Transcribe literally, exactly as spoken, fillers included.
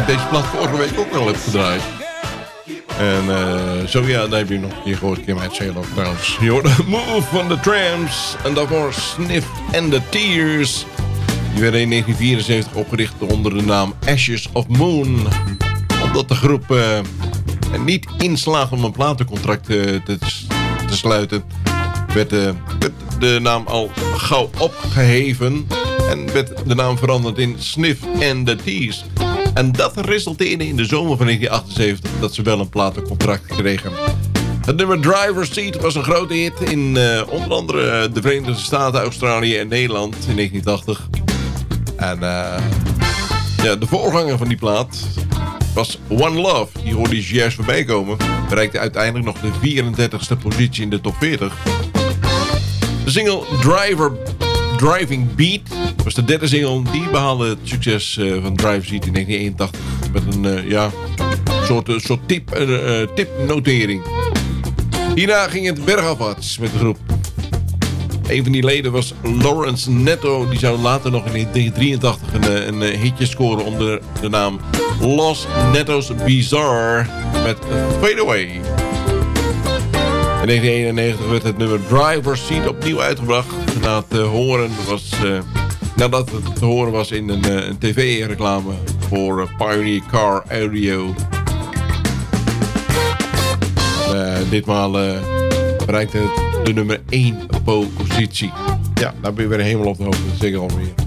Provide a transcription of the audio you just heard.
ik deze plaat vorige week ook al heb gedraaid. En uh, zo ja, dan heb je nog een keer gehoord. Kim uit Zeeland trouwens. Je hoorde Move van de Tramps. En daarvoor Sniff and the Tears. Die werden in negentien vierenzeventig opgericht onder de naam Ashes of Moon. Omdat de groep uh, niet inslaagt om een platencontract uh, te, te sluiten, werd, uh, werd de naam al gauw opgeheven. En werd de naam veranderd in Sniff and the Tears. En dat resulteerde in de zomer van negentien achtenzeventig dat ze wel een platencontract kregen. Het nummer Driver's Seat was een grote hit in uh, onder andere de Verenigde Staten, Australië en Nederland in negentien tachtig. En uh, ja, de voorganger van die plaat was One Love. Die hoorde je juist voorbij komen. Bereikte uiteindelijk nog de vierendertigste positie in de top veertig. De single Driver, Driving Beat was de derde single. Die behaalde het succes uh, van Driver's Seat in negentien eenentachtig. Met een uh, ja, soort, uh, soort tip, uh, tipnotering. Hierna ging het bergafwaarts met de groep. Een van die leden was Lawrence Netto. Die zou later nog in negentien drieëntachtig een, een, een hitje scoren onder de naam Los Netto's Bizarre met Fade Away. In negentien eenennegentig werd het nummer Driver's Seat opnieuw uitgebracht. Na het uh, horen was, uh, nadat het te horen was in een, uh, een tv-reclame voor uh, Pioneer Car Audio. Uh, ditmaal uh, bereikte het de nummer één positie. Ja, daar ben je weer helemaal op de hoogte. Dat zeg ik alweer.